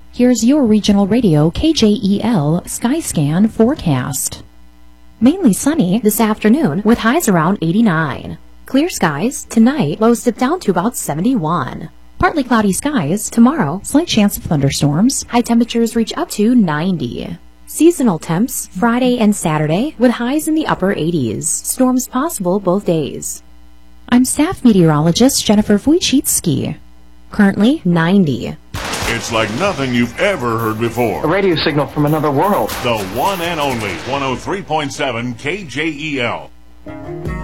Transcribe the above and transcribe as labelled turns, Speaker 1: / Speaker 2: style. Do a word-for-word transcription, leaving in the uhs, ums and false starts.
Speaker 1: Here's your regional radio K J E L Skyscan forecast. Mainly sunny this afternoon with highs around eighty-nine. Clear skies tonight, lows dip down to about seventy-one. Partly cloudy skies tomorrow, slight chance of thunderstorms. High temperatures reach up to ninety. Seasonal temps Friday and Saturday with highs in the upper eighties. Storms possible both days. I'm staff meteorologist Jennifer Wojcicki. Currently ninety.
Speaker 2: It's like nothing you've ever heard before.
Speaker 3: A radio signal from another world.
Speaker 2: The one and only one oh three point seven K J E L.